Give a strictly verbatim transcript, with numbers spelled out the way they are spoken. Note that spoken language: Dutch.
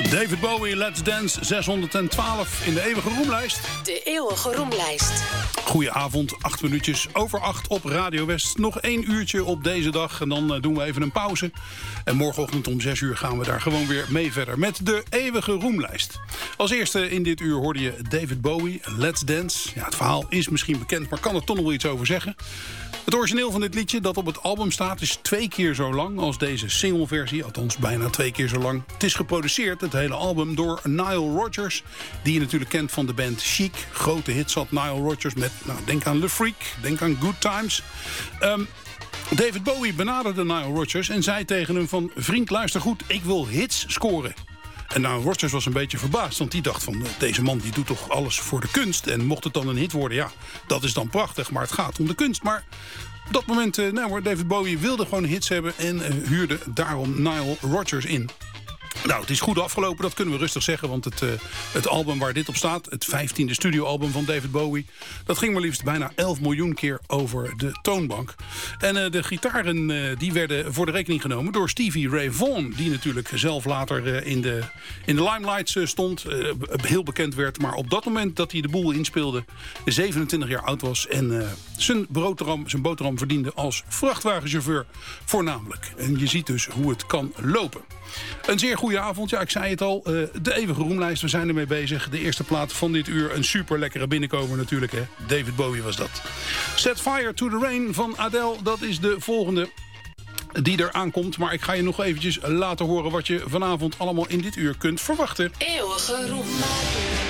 David Bowie, Let's Dance, zeshonderdtwaalf in de eeuwige roemlijst. De eeuwige roemlijst. Goedenavond, acht minuutjes over acht op Radio West. Nog één uurtje op deze dag en dan uh, doen we even een pauze. En morgenochtend om zes uur gaan we daar gewoon weer mee verder met de eeuwige roemlijst. Als eerste in dit uur hoorde je David Bowie, Let's Dance. Ja, het verhaal is misschien bekend, maar kan er toch nog wel iets over zeggen. Het origineel van dit liedje dat op het album staat is twee keer zo lang als deze singleversie. Althans bijna twee keer zo lang. Het is geproduceerd, het hele album, door Nile Rodgers. Die je natuurlijk kent van de band Chic. Grote hits had Nile Rodgers met, nou, denk aan Le Freak, denk aan Good Times. Um, David Bowie benaderde Nile Rodgers en zei tegen hem van... vriend, luister goed, ik wil hits scoren. En nou, Rodgers was een beetje verbaasd, want die dacht van... deze man die doet toch alles voor de kunst. En mocht het dan een hit worden, ja, dat is dan prachtig. Maar het gaat om de kunst. Maar op dat moment, uh, nou hoor, David Bowie wilde gewoon hits hebben... en uh, huurde daarom Nile Rodgers in. Nou, het is goed afgelopen, dat kunnen we rustig zeggen. Want het, uh, het album waar dit op staat, het vijftiende studioalbum van David Bowie... dat ging maar liefst bijna elf miljoen keer over de toonbank. En uh, de gitaren uh, die werden voor de rekening genomen door Stevie Ray Vaughan... die natuurlijk zelf later uh, in, de, in de limelights uh, stond, uh, heel bekend werd. Maar op dat moment dat hij de boel inspeelde, zevenentwintig jaar oud was... en uh, zijn, boterham, zijn boterham verdiende als vrachtwagenchauffeur voornamelijk. En je ziet dus hoe het kan lopen. Een zeer goede avond. Ja, ik zei het al. Uh, de eeuwige roemlijst. We zijn ermee bezig. De eerste plaat van dit uur. Een super lekkere binnenkomer natuurlijk. Hè? David Bowie was dat. Set Fire to the Rain van Adele. Dat is de volgende die er aankomt. Maar ik ga je nog eventjes laten horen wat je vanavond allemaal in dit uur kunt verwachten. Eeuwige roemlijst.